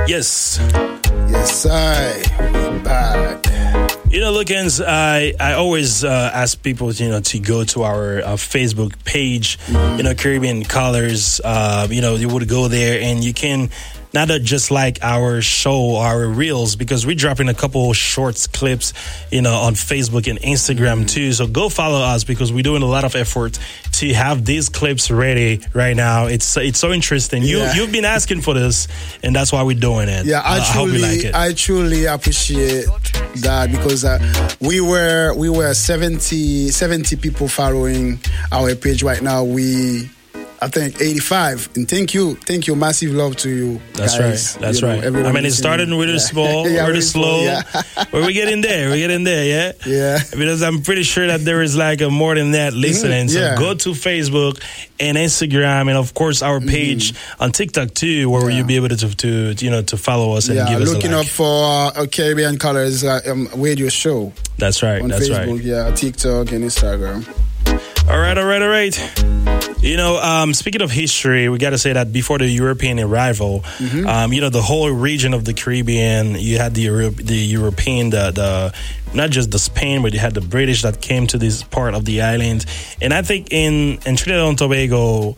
Yes. Yes, I back. Lookins, I always ask people, to go to our Facebook page, Caribbean Colors. You would go there and you can not just like our show, our reels, because we're dropping a couple shorts clips, on Facebook and Instagram too. So go follow us because we're doing a lot of effort to have these clips ready right now. It's so interesting. You've been asking for this, and that's why we're doing it. Yeah, I hope you like it. I truly appreciate that because we were 70 people following our page right now. I think 85, and thank you, massive love to you. That's guys. right. That's right. It started really small, really slow, but we're getting there. Yeah. Yeah. Because I'm pretty sure that there is more than that listening. So go to Facebook and Instagram, and of course our page on TikTok too, where you'll be able to follow us and give us a like. Looking up for Caribbean Colors radio show. That's right. On that's Facebook, right. Yeah, TikTok and Instagram. All right. Speaking of history, we got to say that before the European arrival, the whole region of the Caribbean, you had the European, the not just the Spain, but you had the British that came to this part of the island. And I think in Trinidad and Tobago,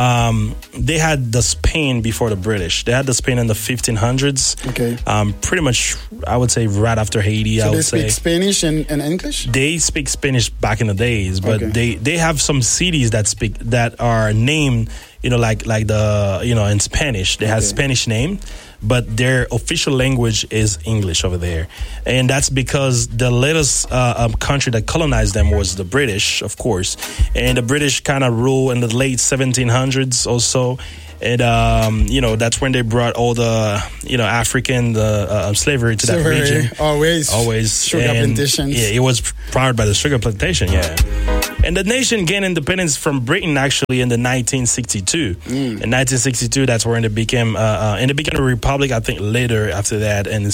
they had the Spain before the British. They had the Spain in the 1500s. Okay. Pretty much, I would say right after Haiti. So I would they say speak Spanish and English. They speak Spanish back in the days, but they have some cities that are named, like the in Spanish. They have Spanish name, but their official language is English over there. And that's because the latest country that colonized them was the British, of course. And the British kind of ruled in the late 1700s or so. And, that's when they brought all the, African slavery to that region. Always. Sugar plantations. Yeah, it was powered by the sugar plantation, And the nation gained independence from Britain actually in the 1962. In 1962, that's when it became a republic. I think later after that in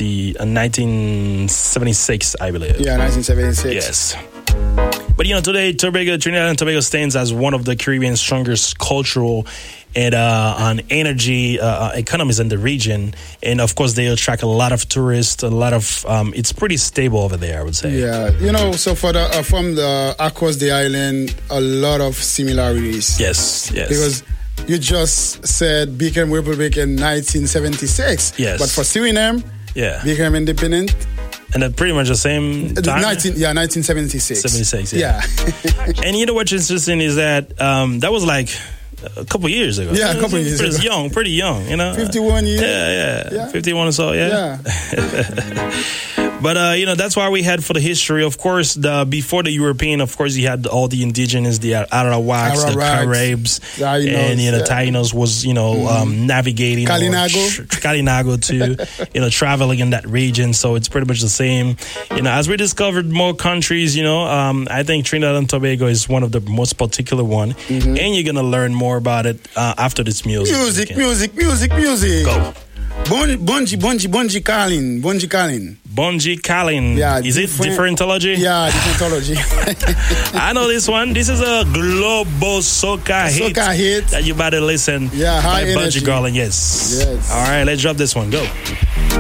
1976, I believe. Yeah, 1976. Yes. But today Trinidad and Tobago stands as one of the Caribbean's strongest cultural and on energy economies in the region, and of course they attract a lot of tourists. A lot of it's pretty stable over there, I would say. Yeah, so for across the island, a lot of similarities. Yes. Because you just said became republic in 1976. Yes. But for Suriname, became independent. And at pretty much the same time? 1976. 76, yeah. And what's interesting is that that was like a couple years ago. Yeah, a couple years ago. Pretty young, 51 years. Yeah. 51 or so, yeah. But, that's why we had for the history, of course, before the European, of course, you had all the indigenous, the Arawaks, the Caribs, and, Tainos was, navigating. Kalinago too, traveling in that region. So it's pretty much the same. As we discovered more countries, I think Trinidad and Tobago is one of the most particular one. And you're going to learn more about it after this music. Music. Go. Bonji Kalin. Bonji Kalin. Yeah, is it differentology? Yeah, differentology. I know this one. This is a global soca hit that you better listen. Yeah, high by energy. Bonji Kalin. Yes. All right, let's drop this one. Go.